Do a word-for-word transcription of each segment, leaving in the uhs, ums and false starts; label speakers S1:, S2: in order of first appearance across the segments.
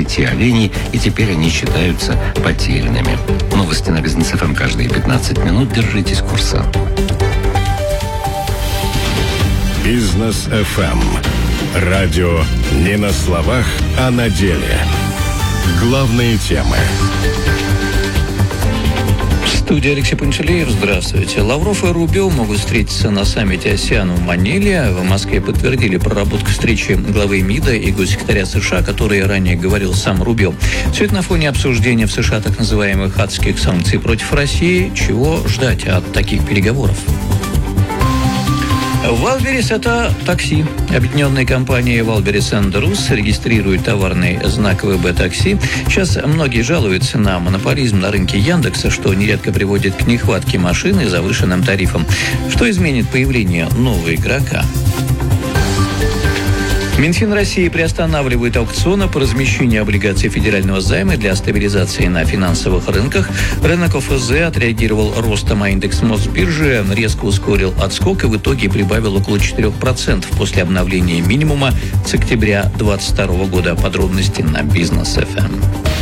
S1: десяти оленей, и теперь они считаются потерянными. Новости на Бизнес эф эм каждые пятнадцать минут. Держитесь курса.
S2: Бизнес эф эм. Радио не на словах, а на деле. Главные темы.
S3: В студии Алексей Панчелеев. Здравствуйте. Лавров и Рубио могут встретиться на саммите АСЕАН в Маниле. В Москве подтвердили проработку встречи главы МИДа и госсекретаря США, который ранее говорил сам Рубио. Все это на фоне обсуждения в США так называемых адских санкций против России. Чего ждать от таких переговоров? Валберес – это такси. Объединенная компания Валберес энд Рус регистрирует товарный знак ВБ-такси. Сейчас многие жалуются на монополизм на рынке Яндекса, что нередко приводит к нехватке машин и завышенным тарифам. Что изменит появление нового игрока? Минфин России приостанавливает аукционы по размещению облигаций федерального займа для стабилизации на финансовых рынках. Рынок ОФЗ отреагировал ростом, а индекс Мосбиржи резко ускорил отскок и в итоге прибавил около четырех процентов после обновления минимума с октября две тысячи двадцать второго года. Подробности на Бизнес эф эм.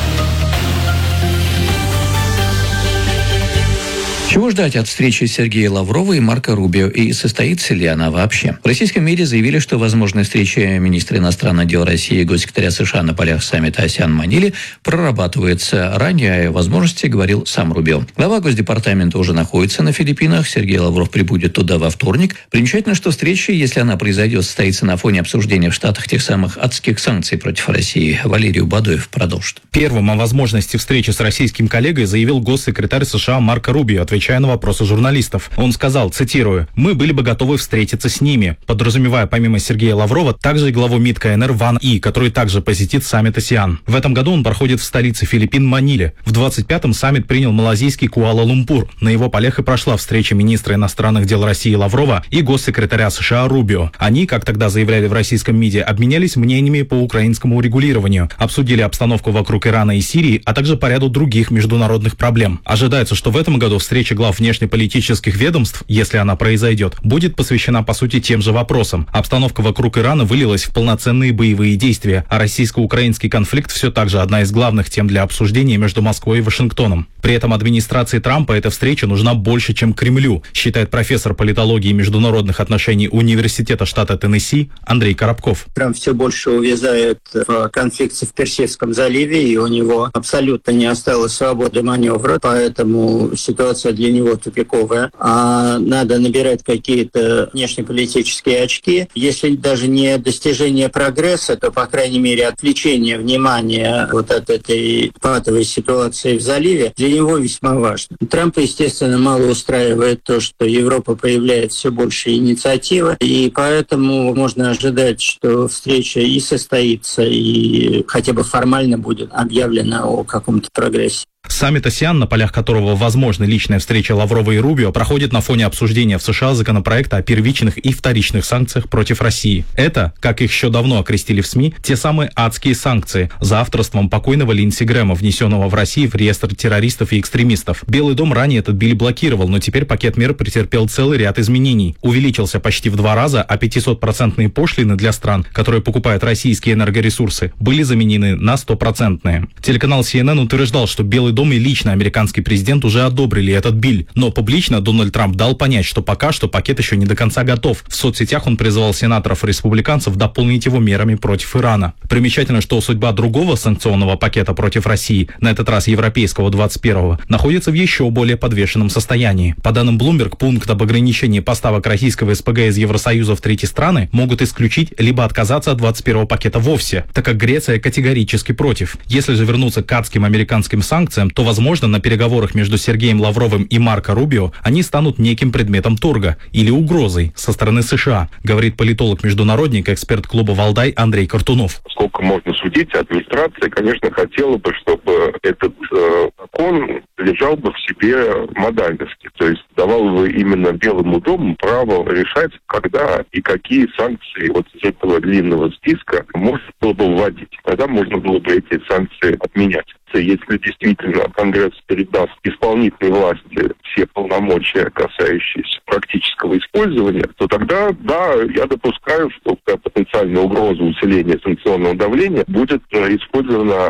S3: Чего ждать от встречи Сергея Лаврова и Марко Рубио, и состоится ли она вообще? В российском МИДе заявили, что возможная встреча министра иностранных дел России и госсекретаря США на полях саммита АСЕАН в Маниле прорабатывается. Ранее о возможности говорил сам Рубио. Глава Госдепартамента уже находится на Филиппинах. Сергей Лавров прибудет туда во вторник. Примечательно, что встреча, если она произойдет, состоится на фоне обсуждения в Штатах тех самых адских санкций против России. Валерий Бадоев продолжит.
S4: Первым о возможности встречи с российским коллегой заявил госсекретарь США Марко Рубио, отвечая на вопросы журналистов. Он сказал, цитирую, «Мы были бы готовы встретиться с ними», подразумевая помимо Сергея Лаврова также и главу МИД КНР Ван И, который также посетит саммит АСЕАН. В этом году он проходит в столице Филиппин Маниле. В двадцать пятом саммит принял малазийский Куала-Лумпур. На его полях и прошла встреча министра иностранных дел России Лаврова и госсекретаря США Рубио. Они, как тогда заявляли в российском МИДе, обменялись мнениями по украинскому урегулированию, обсудили обстановку вокруг Ирана и Сирии, а также по ряду других международных проблем. Ожидается, что в этом году встреча глав внешнеполитических ведомств, если она произойдет, будет посвящена по сути тем же вопросам. Обстановка вокруг Ирана вылилась в полноценные боевые действия, а российско-украинский конфликт все так же одна из главных тем для обсуждения между Москвой и Вашингтоном. При этом администрации Трампа эта встреча нужна больше, чем Кремлю, считает профессор политологии и международных отношений Университета штата Теннесси Андрей Коробков.
S5: Трамп все больше увязает в конфликте в Персидском заливе, и у него абсолютно не осталось свободы маневра, поэтому ситуация для него тупиковая. А надо набирать какие-то внешнеполитические очки. Если даже не достижение прогресса, то, по крайней мере, отвлечение внимания вот от этой патовой ситуации в заливе для него весьма важно. Трампа, естественно, мало устраивает то, что Европа проявляет все больше инициативы, и поэтому можно ожидать, что встреча и состоится, и хотя бы формально будет объявлено о каком-то прогрессе.
S4: Саммит АСЕАН, на полях которого возможна личная встреча Лаврова и Рубио, проходит на фоне обсуждения в США законопроекта о первичных и вторичных санкциях против России. Это, как их еще давно окрестили в СМИ, те самые адские санкции за авторством покойного Линдси Грэма, внесенного в Россию в реестр террористов и экстремистов. Белый дом ранее этот биль блокировал, но теперь пакет мер претерпел целый ряд изменений. Увеличился почти в два раза, а пятисотпроцентные пошлины для стран, которые покупают российские энергоресурсы, были заменены на стопроцентные. Телеканал Си Эн Эн утверждал, что Белый дом и лично американский президент уже одобрили этот биль. Но публично Дональд Трамп дал понять, что пока что пакет еще не до конца готов. В соцсетях он призвал сенаторов-республиканцев дополнить его мерами против Ирана. Примечательно, что судьба другого санкционного пакета против России, на этот раз европейского двадцать первого, находится в еще более подвешенном состоянии. По данным Bloomberg, пункт об ограничении поставок российского эс пэ гэ из Евросоюза в третьи страны могут исключить либо отказаться от двадцать первого пакета вовсе, так как Греция категорически против. Если же вернуться к адским американским санкциям, то, возможно, на переговорах между Сергеем Лавровым и Марко Рубио они станут неким предметом торга или угрозой со стороны США, говорит политолог-международник, эксперт клуба «Валдай» Андрей Картунов.
S6: Сколько можно судить, администрация, конечно, хотела бы, чтобы этот э, закон лежал бы в себе модальности, то есть давал бы именно Белому дому право решать, когда и какие санкции вот из этого длинного списка можно было бы вводить. Тогда можно было бы эти санкции отменять. Если действительно Конгресс передаст исполнительной власти все полномочия, касающиеся практического использования, то тогда, да, я допускаю, что потенциальная угроза усиления санкционного давления будет использована